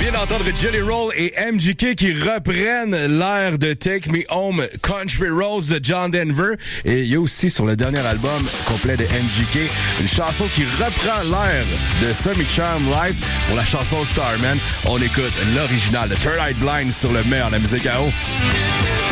vient d'entendre Jelly Roll et MGK qui reprennent l'air de Take Me Home Country Roads de John Denver. Et il y a aussi sur le dernier album complet de MGK une chanson qui reprend l'air de Semi Charm Live pour la chanson Starman. On écoute l'original de Third Eye Blind sur le meilleur de la musique à eau.